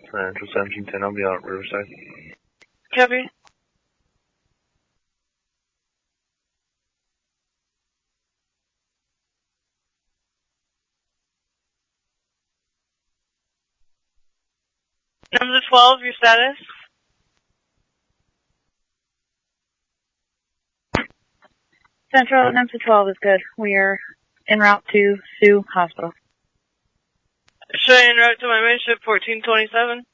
Central 1710, I'll be out at Riverside. Copy. Number 12, your status? Central, number 12 is good. We are en route to Sioux Hospital. Should I en route to my main ship, 1427?